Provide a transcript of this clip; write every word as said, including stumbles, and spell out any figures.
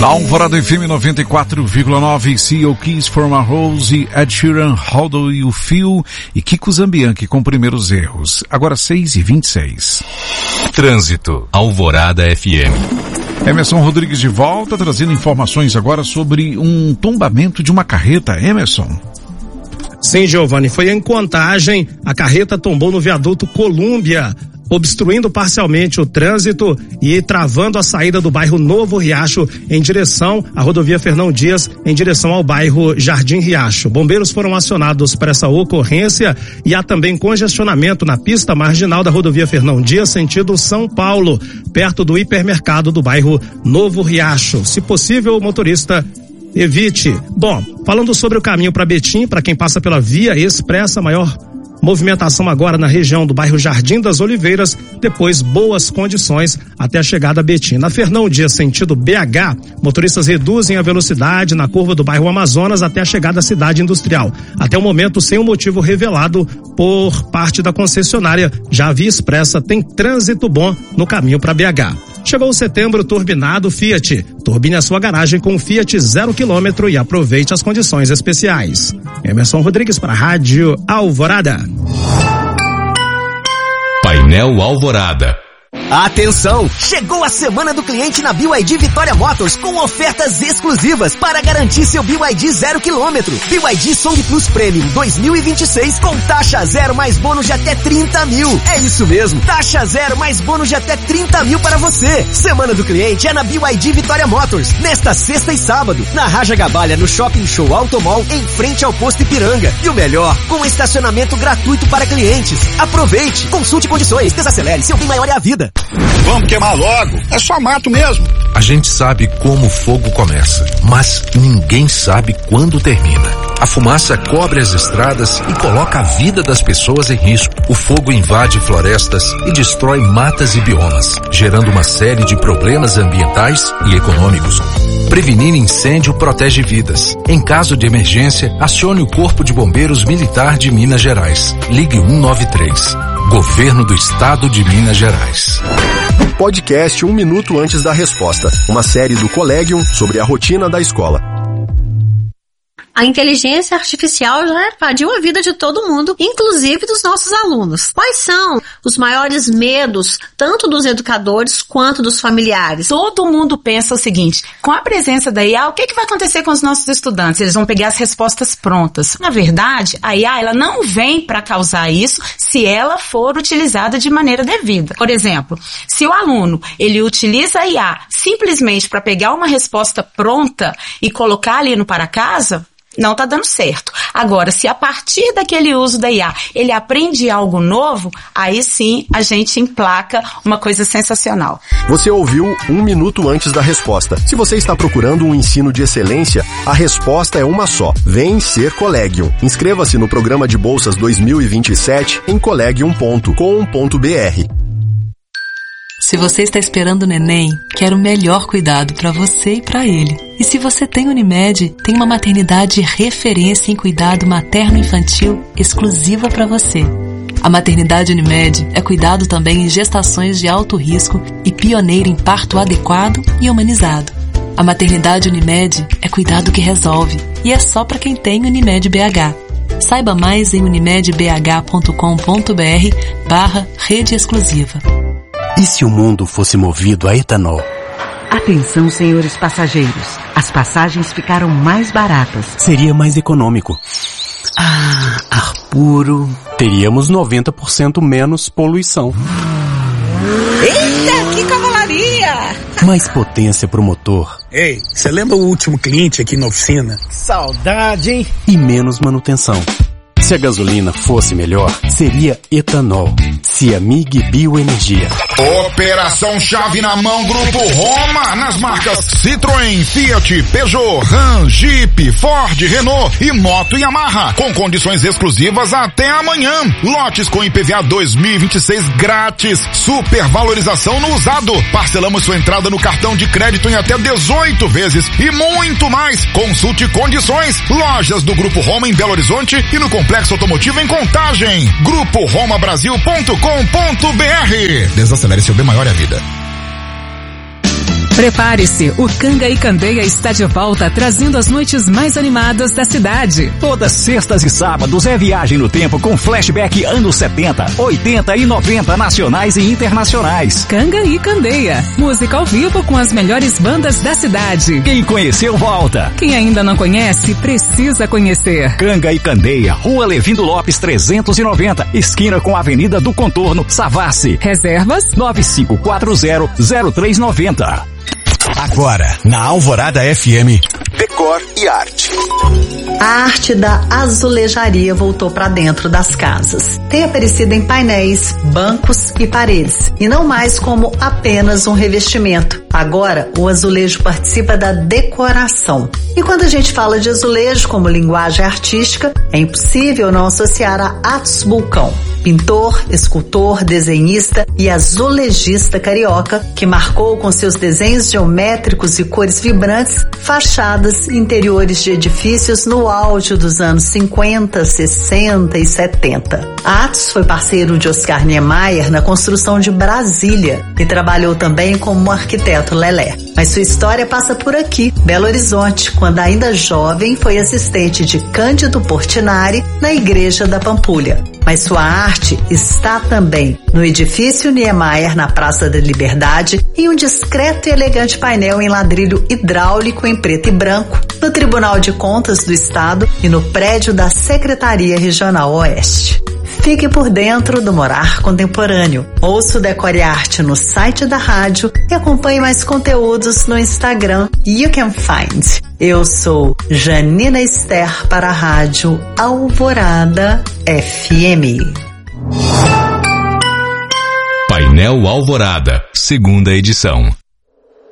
Na Alvorada F M noventa e quatro vírgula nove, C E O Keys for My Rose, Ed Sheeran, How Do You Feel e Kiko Zambianchi com Primeiros Erros. Agora seis e vinte e seis. Trânsito, Alvorada F M. Emerson Rodrigues de volta, trazendo informações agora sobre um tombamento de uma carreta. Emerson. Sim, Giovanni, foi em Contagem, a carreta tombou no viaduto Colúmbia, obstruindo parcialmente o trânsito e travando a saída do bairro Novo Riacho em direção à rodovia Fernão Dias, em direção ao bairro Jardim Riacho. Bombeiros foram acionados para essa ocorrência e há também congestionamento na pista marginal da rodovia Fernão Dias, sentido São Paulo, perto do hipermercado do bairro Novo Riacho. Se possível, o motorista evite. Bom, falando sobre o caminho para Betim, para quem passa pela Via Expressa, maior movimentação agora na região do bairro Jardim das Oliveiras, depois boas condições até a chegada a Betim. Na Fernão Dias, sentido B H, motoristas reduzem a velocidade na curva do bairro Amazonas até a chegada à cidade industrial. Até o momento, sem um motivo revelado por parte da concessionária, já a Via Expressa tem trânsito bom no caminho para B H. Chegou o setembro turbinado Fiat. Turbine a sua garagem com Fiat zero quilômetro e aproveite as condições especiais. Emerson Rodrigues para a Rádio Alvorada. Painel Alvorada. Atenção! Chegou a semana do cliente na B Y D Vitória Motors com ofertas exclusivas para garantir seu B Y D zero quilômetro. B Y D Song Plus Premium dois mil e vinte e seis com taxa zero mais bônus de até trinta mil. É isso mesmo, taxa zero mais bônus de até trinta mil para você. Semana do cliente é na B Y D Vitória Motors, nesta sexta e sábado, na Raja Gabalha, no Shopping Show Automall, em frente ao posto Ipiranga. E o melhor, com estacionamento gratuito para clientes. Aproveite, consulte condições, desacelere, seu bem maior é a vida. Vamos queimar logo, é só mato mesmo. A gente sabe como o fogo começa, mas ninguém sabe quando termina. A fumaça cobre as estradas e coloca a vida das pessoas em risco. O fogo invade florestas e destrói matas e biomas, gerando uma série de problemas ambientais e econômicos. Prevenir incêndio protege vidas. Em caso de emergência, acione o Corpo de Bombeiros Militar de Minas Gerais. Ligue um nove três. Governo do Estado de Minas Gerais. Podcast Um Minuto Antes da Resposta. Uma série do Collegium sobre a rotina da escola. A inteligência artificial já invadiu a vida de todo mundo, inclusive dos nossos alunos. Quais são os maiores medos, tanto dos educadores quanto dos familiares? Todo mundo pensa o seguinte: com a presença da I A, o que, que vai acontecer com os nossos estudantes? Eles vão pegar as respostas prontas. Na verdade, a I A ela não vem para causar isso se ela for utilizada de maneira devida. Por exemplo, se o aluno ele utiliza a I A simplesmente para pegar uma resposta pronta e colocar ali no para casa, não está dando certo. Agora, se a partir daquele uso da I A ele aprende algo novo, aí sim a gente emplaca uma coisa sensacional. Você ouviu Um Minuto Antes da Resposta. Se você está procurando um ensino de excelência, a resposta é uma só. Vem ser Collegium. Inscreva-se no programa de bolsas dois mil e vinte e sete em collegium ponto com ponto b r. Se você está esperando o neném, quer o melhor cuidado para você e para ele. E se você tem Unimed, tem uma maternidade referência em cuidado materno-infantil exclusiva para você. A maternidade Unimed é cuidado também em gestações de alto risco e pioneira em parto adequado e humanizado. A maternidade Unimed é cuidado que resolve e é só para quem tem Unimed B H. Saiba mais em unimedbh ponto com ponto b r barra rede exclusiva. E se o mundo fosse movido a etanol? Atenção, senhores passageiros. As passagens ficaram mais baratas. Seria mais econômico. Ah, ar puro. Teríamos noventa por cento menos poluição. Eita, que cavalaria! Mais potência pro motor. Ei, você lembra o último cliente aqui na oficina? Saudade, hein? E menos manutenção. Se a gasolina fosse melhor, seria etanol. Ciamig Bioenergia. Operação Chave na Mão Grupo Roma, nas marcas Citroën, Fiat, Peugeot, Ram, Jeep, Ford, Renault e Moto Yamaha, com condições exclusivas até amanhã. Lotes com I P V A dois mil e vinte e seis grátis, supervalorização no usado. Parcelamos sua entrada no cartão de crédito em até dezoito vezes e muito mais. Consulte condições. Lojas do Grupo Roma em Belo Horizonte e no Complexo Automotivo em Contagem. Grupo Roma Brasil ponto com ponto b r. Desacelere seu bem maior é a vida. Prepare-se, o Canga e Candeia está de volta, trazendo as noites mais animadas da cidade. Todas sextas e sábados é viagem no tempo com flashback anos setenta, oitenta e noventa nacionais e internacionais. Canga e Candeia, música ao vivo com as melhores bandas da cidade. Quem conheceu, volta. Quem ainda não conhece, precisa conhecer. Canga e Candeia, Rua Levindo Lopes trezentos e noventa, esquina com a Avenida do Contorno, Savassi. Reservas nove cinco quatro zero, zero três nove zero. Agora, na Alvorada F M, Decor e Arte. A arte da azulejaria voltou para dentro das casas. Tem aparecido em painéis, bancos e paredes, e não mais como apenas um revestimento. Agora, o azulejo participa da decoração. E quando a gente fala de azulejo como linguagem artística, é impossível não associar a Atos Bulcão, pintor, escultor, desenhista e azulejista carioca, que marcou com seus desenhos geométricos e cores vibrantes fachadas interiores de edifícios no auge dos anos cinquenta, sessenta e setenta. Atos foi parceiro de Oscar Niemeyer na construção de Brasília e trabalhou também como arquiteto Lelé. Mas sua história passa por aqui, Belo Horizonte, quando ainda jovem foi assistente de Cândido Portinari na Igreja da Pampulha. Mas sua arte está também no edifício Niemeyer, na Praça da Liberdade, em um discreto e elegante painel em ladrilho hidráulico em preto e branco, no Tribunal de Contas do Estado e no prédio da Secretaria Regional Oeste. Fique por dentro do Morar Contemporâneo. Ouça o Decore Arte no site da rádio e acompanhe mais conteúdos no Instagram You Can Find. Eu sou Janina Esther para a rádio Alvorada F M. Painel Alvorada, segunda edição.